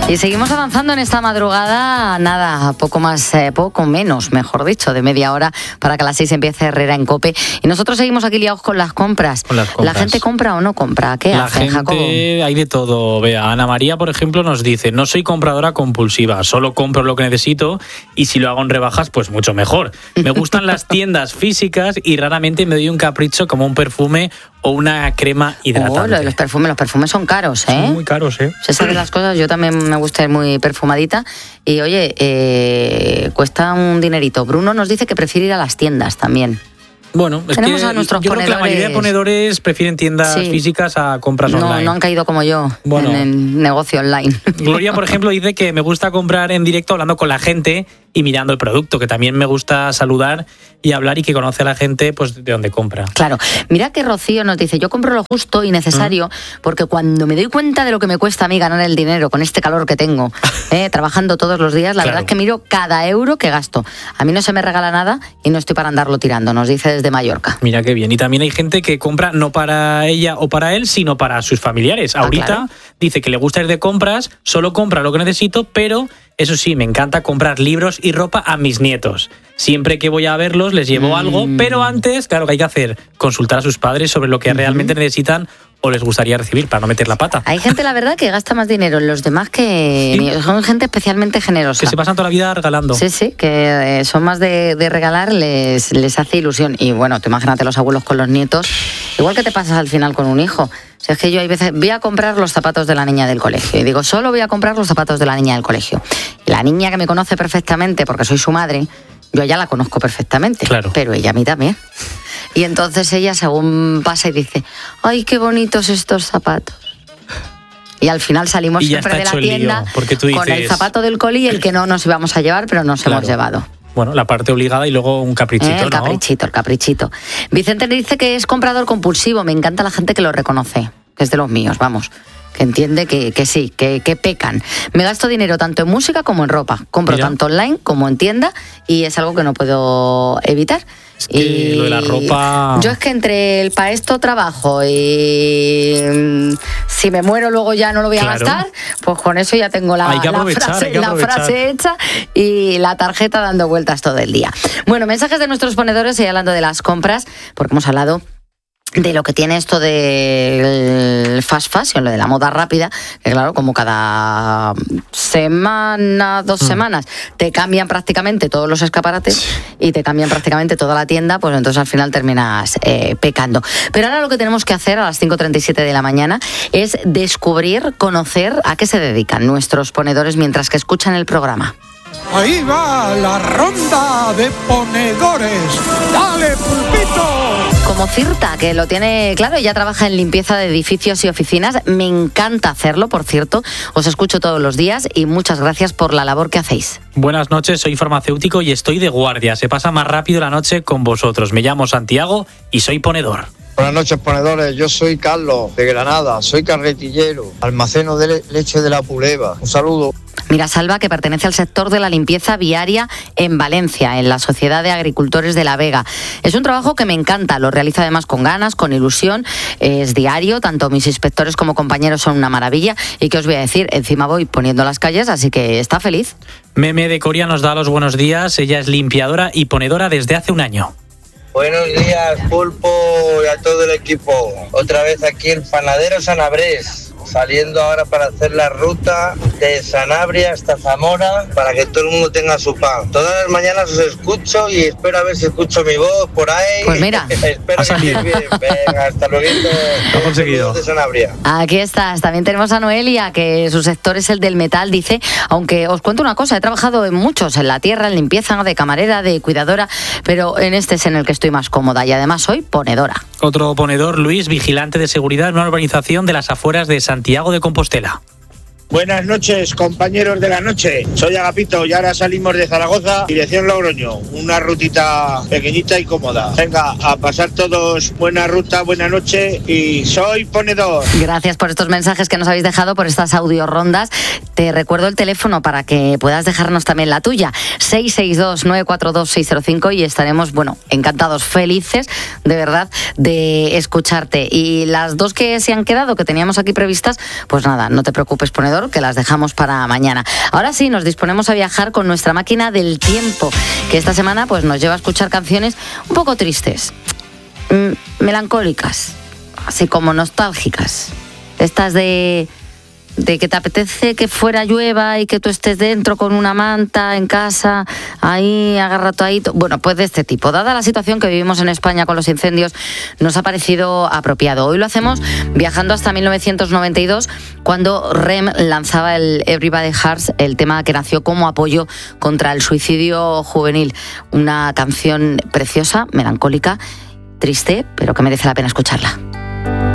Y seguimos avanzando en esta madrugada, nada, poco menos, mejor dicho, de media hora para que a las 6 empiece Herrera en COPE. Y nosotros seguimos aquí liados con las compras. ¿La gente compra o no compra? ¿Qué hacen, Jacobo? Hay de todo. Vea, Ana María, por ejemplo, nos dice: no soy compradora compulsiva, solo compro lo que necesito y si lo hago en rebajas, pues mucho mejor. Me gustan las tiendas físicas y raramente me doy un capricho como un perfume o una crema hidratante. Los perfumes son caros, ¿eh? Son muy caros, ¿eh? Se saben las cosas, yo también me gusta ir muy perfumadita y oye, cuesta un dinerito. Bruno nos dice que prefiere ir a las tiendas también. Bueno, es tenemos que a nuestros yo creo que la mayoría de ponedores prefieren tiendas físicas a compras online. No han caído como yo en el negocio online. Gloria, por ejemplo, dice que me gusta comprar en directo hablando con la gente y mirando el producto, que también me gusta saludar y hablar y que conoce a la gente pues de donde compra. Claro. Mira que Rocío nos dice: yo compro lo justo y necesario porque cuando me doy cuenta de lo que me cuesta a mí ganar el dinero con este calor que tengo, trabajando todos los días, la verdad es que miro cada euro que gasto. A mí no se me regala nada y no estoy para andarlo tirando, nos dice desde Mallorca. Mira qué bien. Y también hay gente que compra no para ella o para él, sino para sus familiares. Ahorita claro. Dice que le gusta ir de compras, solo compra lo que necesito, pero eso sí, me encanta comprar libros y ropa a mis nietos. Siempre que voy a verlos les llevo algo, pero antes, claro, que hay que hacer, consultar a sus padres sobre lo que realmente necesitan o les gustaría recibir para no meter la pata. Hay gente, la verdad, que gasta más dinero en los demás que... Sí. Son gente especialmente generosa. Que se pasan toda la vida regalando. Sí, que son más de regalar, les hace ilusión. Y bueno, tú imagínate los abuelos con los nietos. Igual que te pasas al final con un hijo. O sea, es que yo hay veces voy a comprar los zapatos de la niña del colegio. Y digo, solo voy a comprar los zapatos de la niña del colegio. Y la niña que me conoce perfectamente, porque soy su madre, yo ya la conozco perfectamente. Claro. Pero ella a mí también. Y entonces ella, según pasa y dice: ¡ay, qué bonitos estos zapatos! Y al final salimos siempre de la tienda con el zapato del coli y el que no nos íbamos a llevar, pero nos hemos llevado. Bueno, la parte obligada y luego un caprichito, ¿no? El caprichito. Vicente le dice que es comprador compulsivo. Me encanta la gente que lo reconoce, que es de los míos, vamos. Que entiende que sí, que pecan. Me gasto dinero tanto en música como en ropa. Compro tanto online como en tienda y es algo que no puedo evitar. Es que lo de la ropa... Yo es que entre para esto trabajo y si me muero luego ya no lo voy a gastar, pues con eso ya tengo la frase hecha y la tarjeta dando vueltas todo el día. Bueno, mensajes de nuestros ponedores y hablando de las compras, porque hemos hablado de lo que tiene esto del fast fashion, lo de la moda rápida, que claro, como cada semana, 2 semanas, te cambian prácticamente todos los escaparates y te cambian prácticamente toda la tienda, pues entonces al final terminas pecando. Pero ahora lo que tenemos que hacer a las 5:37 de la mañana es descubrir, conocer a qué se dedican nuestros ponedores mientras que escuchan el programa. Ahí va la ronda de ponedores. ¡Dale, pulpito! Como Cirta, que lo tiene claro, ella trabaja en limpieza de edificios y oficinas. Me encanta hacerlo, por cierto. Os escucho todos los días y muchas gracias por la labor que hacéis. Buenas noches, soy farmacéutico y estoy de guardia. Se pasa más rápido la noche con vosotros. Me llamo Santiago y soy ponedor. Buenas noches, ponedores. Yo soy Carlos, de Granada. Soy carretillero, almaceno de leche de la Puleva. Un saludo. Mira, Salva, que pertenece al sector de la limpieza viaria en Valencia, en la Sociedad de Agricultores de La Vega. Es un trabajo que me encanta, lo realiza además con ganas, con ilusión, es diario, tanto mis inspectores como compañeros son una maravilla. Y qué os voy a decir, encima voy poniendo las calles, así que está feliz. Meme de Coria nos da los buenos días, ella es limpiadora y ponedora desde hace un año. Buenos días, Pulpo, y a todo el equipo. Otra vez aquí el panadero Sanabrés, saliendo ahora para hacer la ruta de Sanabria hasta Zamora para que todo el mundo tenga su pan. Todas las mañanas os escucho y espero a ver si escucho mi voz por ahí. Pues mira, espero que estéis bien. Venga, hasta luego. Lo he conseguido. De Sanabria. Aquí estás. También tenemos a Noelia, que su sector es el del metal, dice, aunque os cuento una cosa, he trabajado en muchos, en la tierra, en limpieza, de camarera, de cuidadora, pero en este es en el que estoy más cómoda y además soy ponedora. Otro ponedor, Luis, vigilante de seguridad en una urbanización de las afueras de Santiago de Compostela. Buenas noches, compañeros de la noche. Soy Agapito y ahora salimos de Zaragoza, dirección Logroño. Una rutita pequeñita y cómoda. Venga, a pasar todos buena ruta, buena noche y soy ponedor. Gracias por estos mensajes que nos habéis dejado, por estas audiorondas. Te recuerdo el teléfono para que puedas dejarnos también la tuya. 662-942-605 y estaremos, encantados, felices, de verdad, de escucharte. Y las dos que se han quedado, que teníamos aquí previstas, pues nada, no te preocupes, ponedor, Héctor, que las dejamos para mañana. Ahora sí, nos disponemos a viajar con nuestra máquina del tiempo, que esta semana pues nos lleva a escuchar canciones un poco tristes, melancólicas, así como nostálgicas. Estas de que te apetece que fuera llueva y que tú estés dentro con una manta en casa, ahí agarradito. Bueno, pues de este tipo. Dada la situación que vivimos en España con los incendios, nos ha parecido apropiado. Hoy lo hacemos viajando hasta 1992, cuando REM lanzaba el Everybody Hurts, el tema que nació como apoyo contra el suicidio juvenil. Una canción preciosa, melancólica, triste, pero que merece la pena escucharla.